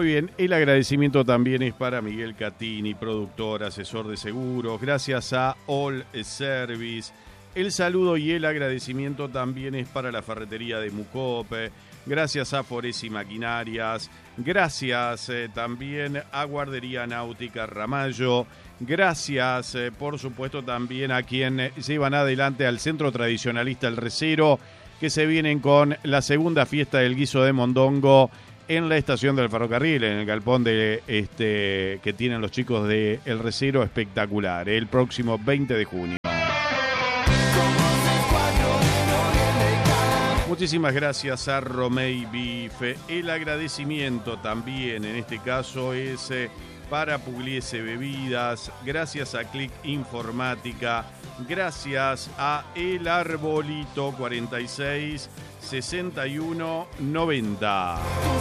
Muy bien, el agradecimiento también es para Miguel Catini, productor, asesor de seguros, gracias a All Service. El saludo y el agradecimiento también es para la ferretería de Mucope, gracias a Foresi Maquinarias, gracias también a Guardería Náutica Ramallo, gracias por supuesto también a quien llevan adelante al Centro Tradicionalista El Recero, que se vienen con la segunda fiesta del guiso de mondongo en la estación del ferrocarril, en el galpón que tienen los chicos de El Recero, espectacular, el próximo 20 de junio. Muchísimas gracias a Romey Bife. El agradecimiento también, en este caso, es para Pugliese Bebidas, gracias a Click Informática, gracias a El Arbolito 46 61 90.